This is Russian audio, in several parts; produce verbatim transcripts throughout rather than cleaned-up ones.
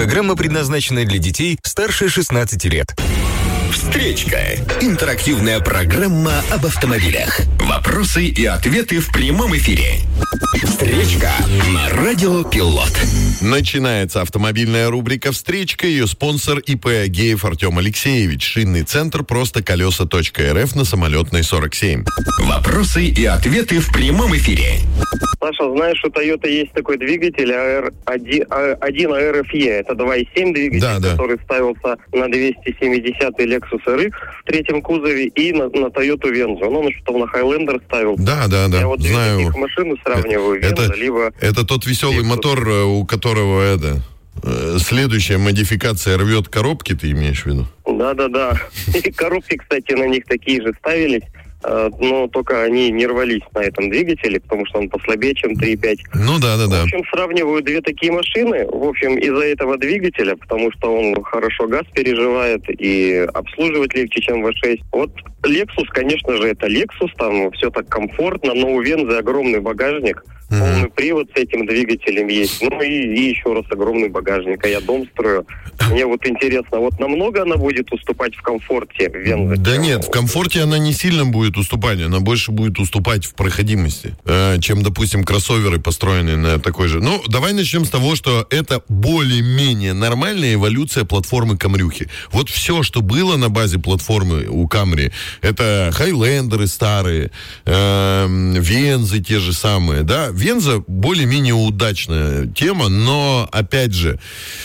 Программа предназначена для детей старше шестнадцати лет. Встречка. Интерактивная программа об автомобилях. Вопросы и ответы в прямом эфире. Встречка на Радио Пилот. Начинается автомобильная рубрика «Встречка». Ее спонсор ИП Агеев Артем Алексеевич. Шинный центр просто колеса точка РФ на Самолетной сорок семь. Вопросы и ответы в прямом эфире. Саша, знаешь, у Toyota есть такой двигатель эй ар один эй ар эф и. Это два и семь двигатель, да, да. который ставился на двести семидесятый Lexus эр икс в третьем кузове и на, на Toyota Venza. Он что на Highlander ставил. Да, да, да. Я вот знаю. две таких машины сравниваю. Это, Venza, либо... это тот веселый Lexus. Мотор, у которого это... Следующая модификация рвет коробки, ты имеешь в виду? Да-да-да. И коробки, кстати, на них такие же ставились. Но только они не рвались на этом двигателе, потому что он послабее, чем три и пять. Ну да, да, да. В общем, сравниваю две такие машины. В общем, из-за этого двигателя, потому что он хорошо газ переживает и обслуживать легче, чем ви шесть. Вот Lexus, конечно же, это Lexus, там все так комфортно, но у Venza огромный багажник. Mm-hmm. Полный привод с этим двигателем есть. Ну и, и еще раз огромный багажник. А я дом строю. Мне вот интересно, вот намного она будет уступать в комфорте Venza? Да нет, в комфорте она не сильно будет уступать. Она больше будет уступать в проходимости, э, чем, допустим, кроссоверы, построенные на такой же. Ну, давай начнем с того, что это более-менее нормальная эволюция платформы Камрюхи. Вот все, что было на базе платформы у Камри, это Хайлендеры старые, э, Вензы те же самые, да. Venza более-менее удачная тема, но, опять же,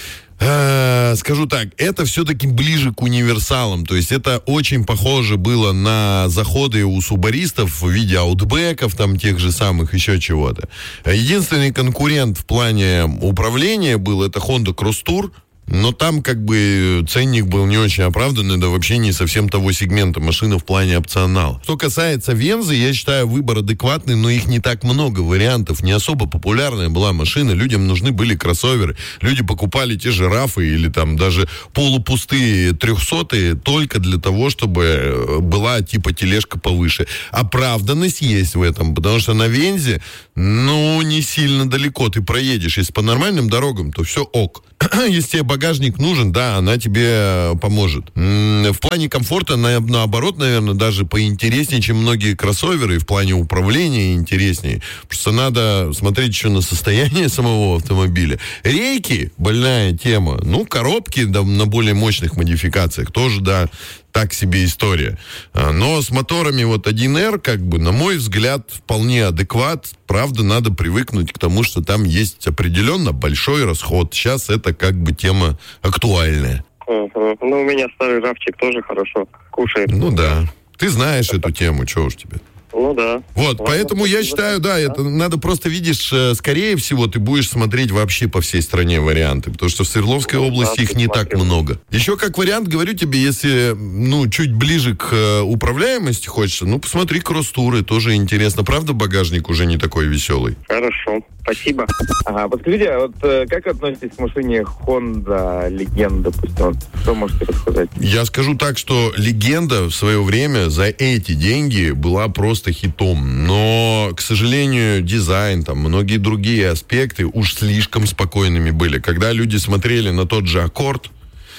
э, скажу так, это все-таки ближе к универсалам, то есть это очень похоже было на заходы у субаристов в виде аутбеков, там тех же самых, еще чего-то. Единственный конкурент в плане управления был это Honda Cross Tour, но там как бы ценник был не очень оправданный, да вообще не совсем того сегмента машины в плане опционала. Что касается Venza, я считаю, выбор адекватный, но их не так много вариантов. Не особо популярная была машина, людям нужны были кроссоверы. Люди покупали те же рафы или там даже полупустые трехсотые только для того, чтобы была типа тележка повыше. Оправданность есть в этом, потому что на Вензе, ну, не сильно далеко ты проедешь. Если по нормальным дорогам, то все ок. Если тебе багажник нужен, да, она тебе поможет. В плане комфорта, на, наоборот, наверное, даже поинтереснее, чем многие кроссоверы, и в плане управления интереснее. Просто надо смотреть еще на состояние самого автомобиля. Рейки, больная тема. Ну, коробки да, на более мощных модификациях тоже, да, так себе история. Но с моторами вот один эр, как бы, на мой взгляд, вполне адекват. Правда, надо привыкнуть к тому, что там есть определенно большой расход. Сейчас это как бы тема актуальная. Uh-huh. Ну, у меня старый рафчик тоже хорошо кушает. Ну да. Ты знаешь эту тему, что уж тебе. Ну да. Вот, поэтому я считаю, да, это надо просто, видишь, скорее всего, ты будешь смотреть вообще по всей стране варианты, потому что в Свердловской ну, области да, их не смотрю. так много. Еще как вариант, говорю тебе, если, ну, чуть ближе к управляемости хочется, ну, посмотри кросс-туры, тоже интересно. Правда, багажник уже не такой веселый? Хорошо, спасибо. Ага, подскажите, а вот э, как относитесь к машине Honda Legend, допустим? Что можете рассказать? Я скажу так, что Легенда в свое время за эти деньги была просто хитом. Но, к сожалению, дизайн, там, многие другие аспекты уж слишком спокойными были. Когда люди смотрели на тот же Аккорд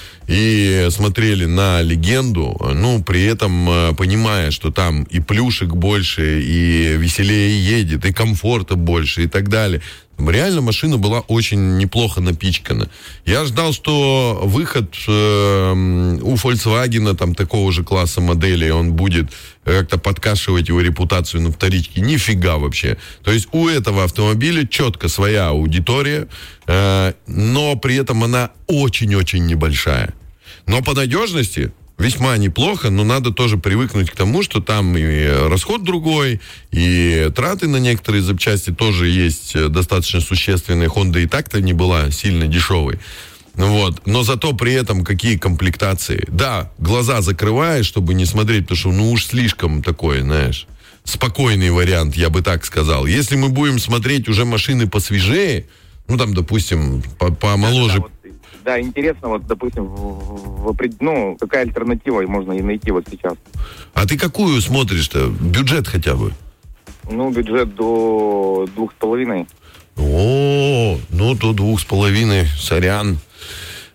и смотрели на Легенду, ну, при этом э, понимая, что там и плюшек больше, и веселее едет, и комфорта больше, и так далее. Реально машина была очень неплохо напичкана. Я ждал, что выход э, у Volkswagen там такого же класса модели, он будет как-то подкашивать его репутацию на вторичке. Нифига вообще. То есть у этого автомобиля четко своя аудитория, э, но при этом она очень-очень небольшая. Но по надежности весьма неплохо, но надо тоже привыкнуть к тому, что там и расход другой, и траты на некоторые запчасти тоже есть достаточно существенные. Honda и так-то не была сильно дешевой. Вот. Но зато при этом какие комплектации. Да, глаза закрываешь, чтобы не смотреть, потому что ну уж слишком такой, знаешь, спокойный вариант, я бы так сказал. Если мы будем смотреть уже машины посвежее, ну там, допустим, помоложе... Да, интересно, вот, допустим, в, в, ну, какая альтернатива можно и найти вот сейчас. А ты какую смотришь-то? Бюджет хотя бы? Ну, бюджет до двух с половиной. О, ну, до двух с половиной, сорян.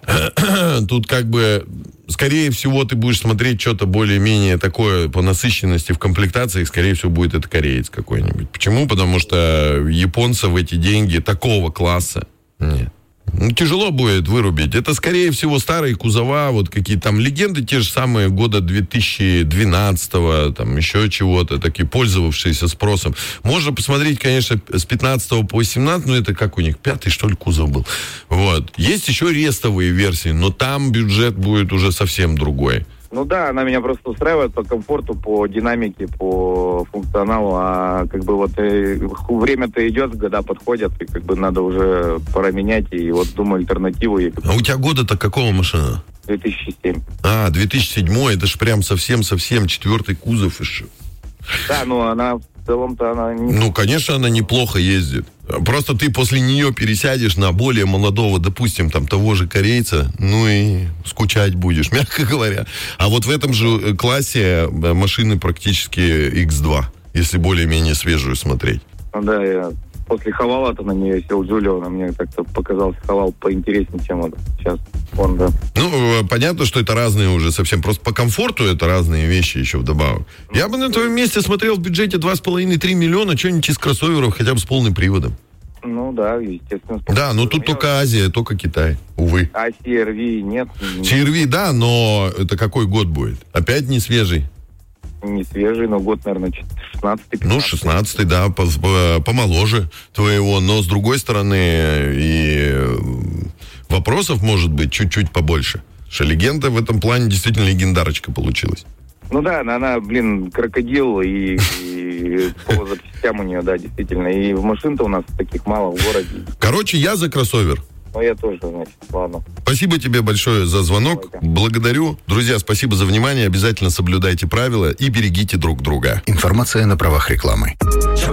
Тут как бы, скорее всего, ты будешь смотреть что-то более-менее такое по насыщенности в комплектации, скорее всего, будет это кореец какой-нибудь. Почему? Потому что японцев в эти деньги такого класса нет. Ну, тяжело будет вырубить. Это, скорее всего, старые кузова, вот какие-то там легенды, те же самые года две тысячи двенадцатого, там еще чего-то, такие пользовавшиеся спросом. Можно посмотреть, конечно, с пятнадцатого по восемнадцатый, но это как у них, пятый, что ли, кузов был. Вот. Есть еще рестовые версии, но там бюджет будет уже совсем другой. Ну да, она меня просто устраивает по комфорту, по динамике, по функционалу, а как бы вот э, время-то идет, года подходят, и как бы надо уже пора менять, и вот думаю альтернативу. И... А у тебя года-то какого машина? две тысячи седьмой. А, две тысячи седьмой, это ж прям совсем-совсем четвертый кузов еще. Да, ну она в целом-то она... Не... Ну, конечно, она неплохо ездит. Просто ты после нее пересядешь на более молодого, допустим, там, того же корейца, ну и скучать будешь, мягко говоря. А вот в этом же классе машины практически икс два, если более-менее свежую смотреть. Ну да, я после Хавала-то на нее сел Джулио, на мне как-то показался Хавал поинтереснее, чем вот сейчас Honda. Ну, понятно, что это разные уже совсем, просто по комфорту это разные вещи еще вдобавок. Я бы на твоем месте смотрел в бюджете два с половиной - три миллиона, что-нибудь из кроссоверов, хотя бы с полным приводом. Ну да, естественно. Да, но тут только Азия, только Китай, увы. А си ар ви нет? си ар ви, да, но это какой год будет? Опять не свежий? Не свежий, но год, наверное, шестнадцатый. Ну, шестнадцатый, да, помоложе твоего, но с другой стороны и вопросов может быть чуть-чуть побольше. Что легенда в этом плане действительно легендарочка получилась. Ну да, она, блин, крокодил, и, и по запчастям у нее, да, действительно. И машин-то у нас таких мало в городе. Короче, я за кроссовер. Ну, я тоже, значит, ладно. Спасибо тебе большое за звонок. Благодарю. Друзья, спасибо за внимание. Обязательно соблюдайте правила и берегите друг друга. Информация на правах рекламы.